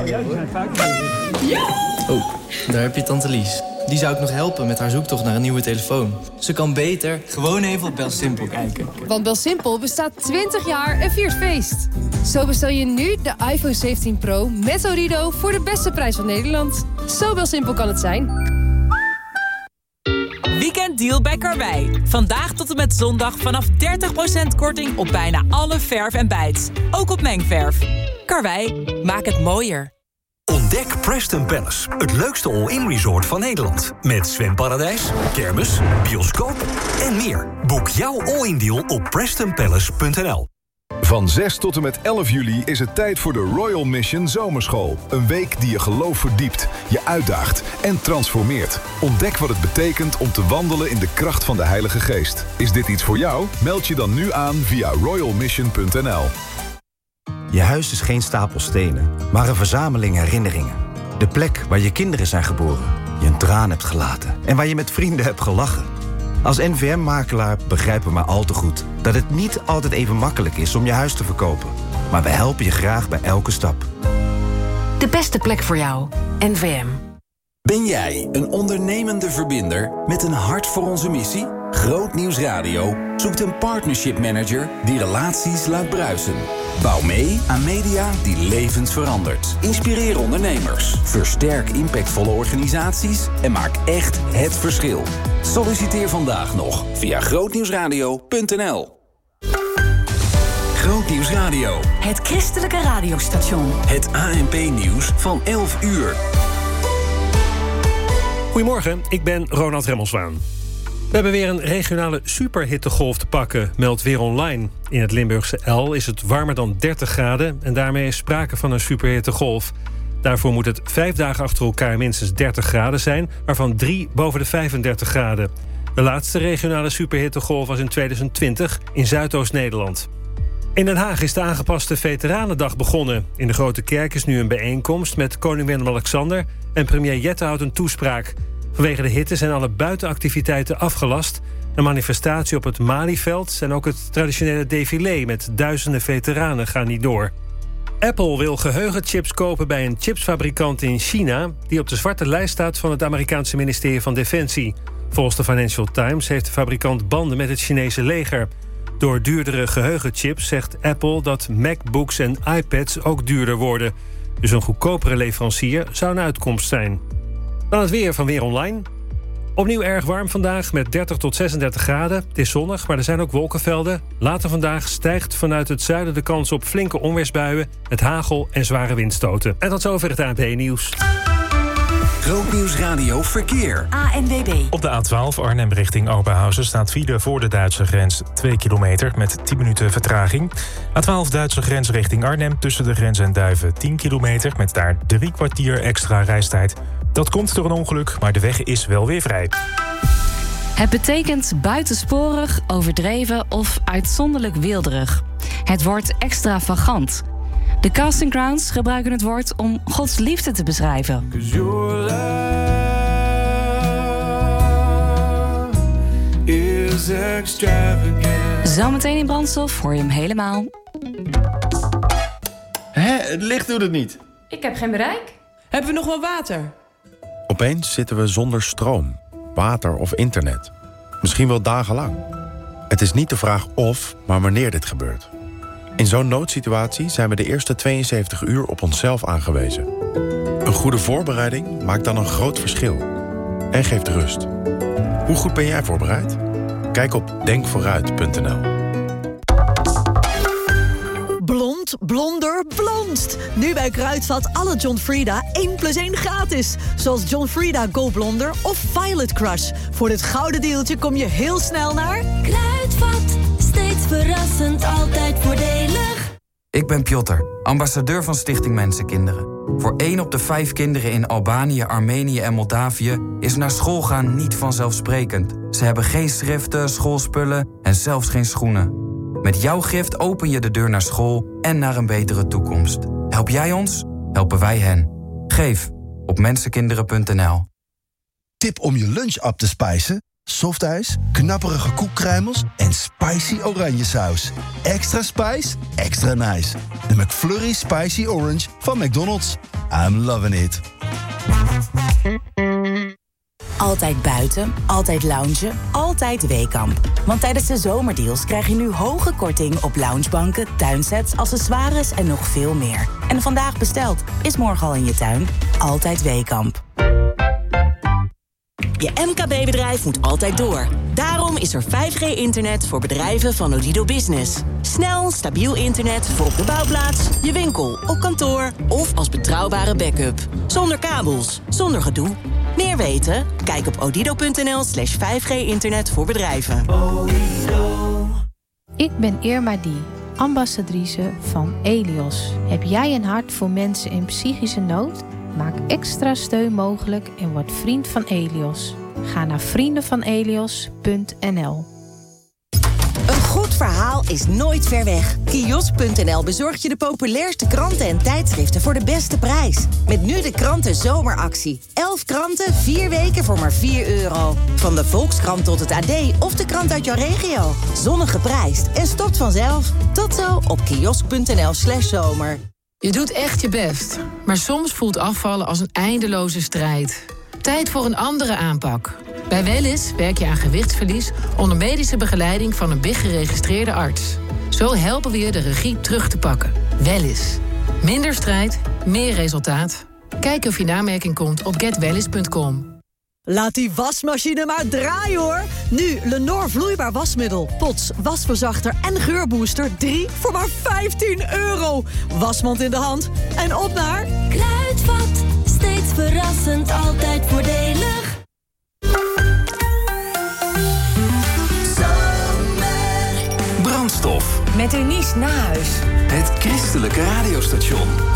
Oh, daar heb je tante Lies. Die zou ik nog helpen met haar zoektocht naar een nieuwe telefoon. Ze kan beter gewoon even op BelSimpel kijken. Want BelSimpel bestaat 20 jaar en viert feest. Zo bestel je nu de iPhone 17 Pro met Orido voor de beste prijs van Nederland. Zo BelSimpel kan het zijn. Weekenddeal bij Karwei. Vandaag tot en met zondag vanaf 30% korting op bijna alle verf en bijts. Ook op mengverf. Karwei, maak het mooier. Ontdek Preston Palace, het leukste all-in resort van Nederland. Met zwemparadijs, kermis, bioscoop en meer. Boek jouw all-in deal op prestonpalace.nl. Van 6 tot en met 11 juli is het tijd voor de Royal Mission Zomerschool. Een week die je geloof verdiept, je uitdaagt en transformeert. Ontdek wat het betekent om te wandelen in de kracht van de Heilige Geest. Is dit iets voor jou? Meld je dan nu aan via royalmission.nl. Je huis is geen stapel stenen, maar een verzameling herinneringen. De plek waar je kinderen zijn geboren, je een traan hebt gelaten en waar je met vrienden hebt gelachen. Als NVM-makelaar begrijpen we maar al te goed dat het niet altijd even makkelijk is om je huis te verkopen. Maar we helpen je graag bij elke stap. De beste plek voor jou. NVM. Ben jij een ondernemende verbinder met een hart voor onze missie? Groot Nieuws Radio zoekt een partnership manager die relaties laat bruisen. Bouw mee aan media die levens verandert. Inspireer ondernemers. Versterk impactvolle organisaties en maak echt het verschil. Solliciteer vandaag nog via grootnieuwsradio.nl. Groot Nieuws Radio. Het christelijke radiostation. Het ANP-nieuws van 11 uur. Goedemorgen, ik ben Ronald Remmelswaan. We hebben weer een regionale superhittegolf te pakken, meldt Weer Online. In het Limburgse El is het warmer dan 30 graden... en daarmee is sprake van een superhittegolf. Daarvoor moet het 5 dagen achter elkaar minstens 30 graden zijn... waarvan 3 boven de 35 graden. De laatste regionale superhittegolf was in 2020 in Zuidoost-Nederland. In Den Haag is de aangepaste Veteranendag begonnen. In de Grote Kerk is nu een bijeenkomst met koning Willem-Alexander... en premier Jette houdt een toespraak. Vanwege de hitte zijn alle buitenactiviteiten afgelast. Een manifestatie op het Malieveld en ook het traditionele défilé... met duizenden veteranen gaan niet door. Apple wil geheugenchips kopen bij een chipsfabrikant in China... die op de zwarte lijst staat van het Amerikaanse ministerie van Defensie. Volgens de Financial Times heeft de fabrikant banden met het Chinese leger. Door duurdere geheugenchips zegt Apple dat MacBooks en iPads ook duurder worden. Dus een goedkopere leverancier zou een uitkomst zijn. Dan het weer van Weer Online. Opnieuw erg warm vandaag met 30 tot 36 graden. Het is zonnig, maar er zijn ook wolkenvelden. Later vandaag stijgt vanuit het zuiden de kans op flinke onweersbuien... met hagel en zware windstoten. En tot zover het ANP-nieuws. Groot Nieuws Radio Verkeer. ANWB. Op de A12 Arnhem richting Oberhausen staat file voor de Duitse grens 2 kilometer met 10 minuten vertraging. A12 Duitse grens richting Arnhem tussen de grens en Duiven 10 kilometer... met daar 3 kwartier extra reistijd. Dat komt door een ongeluk, maar de weg is wel weer vrij. Het betekent buitensporig, overdreven of uitzonderlijk weelderig. Het woord extravagant. De Casting Crowns gebruiken het woord om Gods liefde te beschrijven. Zometeen in Brandstof hoor je hem helemaal. Het licht doet het niet. Ik heb geen bereik. Hebben we nog wel water? Opeens zitten we zonder stroom, water of internet. Misschien wel dagenlang. Het is niet de vraag of, maar wanneer dit gebeurt. In zo'n noodsituatie zijn we de eerste 72 uur op onszelf aangewezen. Een goede voorbereiding maakt dan een groot verschil. En geeft rust. Hoe goed ben jij voorbereid? Kijk op denkvooruit.nl. Blond, blonder, blondst. Nu bij Kruidvat alle John Frieda 1+1 gratis. Zoals John Frieda Go Blonder of Violet Crush. Voor dit gouden deeltje kom je heel snel naar... Kruidvat, steeds verrassend, altijd voordelig. Ik ben Piotr, ambassadeur van Stichting Mensenkinderen. Voor 1 op de 5 kinderen in Albanië, Armenië en Moldavië... is naar school gaan niet vanzelfsprekend. Ze hebben geen schriften, schoolspullen en zelfs geen schoenen. Met jouw gift open je de deur naar school en naar een betere toekomst. Help jij ons? Helpen wij hen. Geef op mensenkinderen.nl. Tip om je lunch op te spijzen? Softijs, knapperige koekkruimels en spicy oranje saus. Extra spice, extra nice. De McFlurry Spicy Orange van McDonald's. I'm loving it. Altijd buiten, altijd loungen, altijd Weekamp. Want tijdens de zomerdeals krijg je nu hoge korting op loungebanken, tuinsets, accessoires en nog veel meer. En vandaag besteld, is morgen al in je tuin. Altijd Weekamp. Je MKB-bedrijf moet altijd door. Daarom is er 5G-internet voor bedrijven van Odido Business. Snel, stabiel internet voor op de bouwplaats, je winkel, op kantoor of als betrouwbare backup. Zonder kabels, zonder gedoe. Meer weten? Kijk op odido.nl/5G internet voor bedrijven. Ik ben Irma Die, ambassadrice van Elios. Heb jij een hart voor mensen in psychische nood? Maak extra steun mogelijk en word vriend van Elios. Ga naar vriendenvanelios.nl. Een goed verhaal is nooit ver weg. Kiosk.nl bezorgt je de populairste kranten en tijdschriften voor de beste prijs. Met nu de kranten zomeractie. 11 kranten, 4 weken voor maar €4. Van de Volkskrant tot het AD of de krant uit jouw regio. Zonnig geprijsd en stopt vanzelf. Tot zo op kiosk.nl/zomer. Je doet echt je best, maar soms voelt afvallen als een eindeloze strijd. Tijd voor een andere aanpak. Bij Wellness werk je aan gewichtsverlies onder medische begeleiding van een BIG-geregistreerde arts. Zo helpen we je de regie terug te pakken. Wellness. Minder strijd, meer resultaat. Kijk of je in aanmerking komt op getwellness.com. Laat die wasmachine maar draaien, hoor. Nu Lenor vloeibaar wasmiddel, pots, wasverzachter en geurbooster. 3 voor maar €15. Wasmand in de hand en op naar... Kruidvat, steeds verrassend, altijd voordelig. Brandstof. Met Eunice Nahuis. Het christelijke radiostation.